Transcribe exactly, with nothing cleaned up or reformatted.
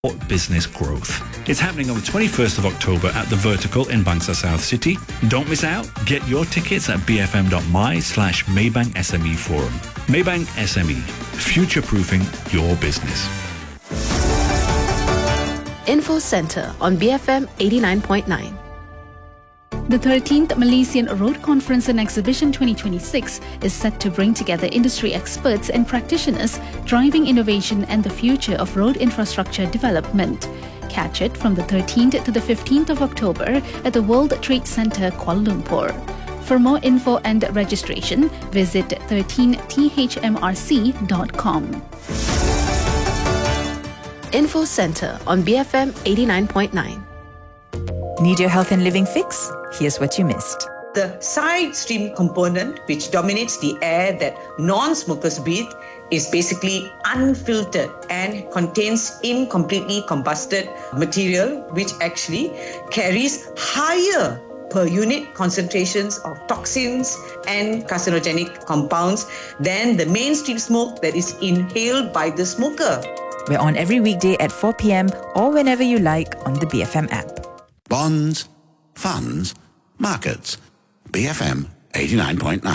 business growth. It's happening on the twenty-first of October at The Vertical in Bangsa South City. Don't miss out. Get your tickets at bfm.my slash Maybank SME Forum. Maybank S M E, future-proofing your business. Info Centre on B F M eighty-nine point nine. The thirteenth Malaysian Road Conference and Exhibition twenty twenty-six is set to bring together industry experts and practitioners driving innovation and the future of road infrastructure development. Catch it from the thirteenth to the fifteenth of October at the World Trade Center, Kuala Lumpur. For more info and registration, visit thirteen t h m r c dot com. Info Centre on B F M eighty-nine point nine. Need your health and living fix? Here's what you missed. The side stream component, which dominates the air that non-smokers breathe, is basically unfiltered and contains incompletely combusted material, which actually carries higher per unit concentrations of toxins and carcinogenic compounds than the mainstream smoke that is inhaled by the smoker. We're on every weekday at four p.m. or whenever you like on the B F M app. Bonds, funds, markets. B F M eighty-nine point nine.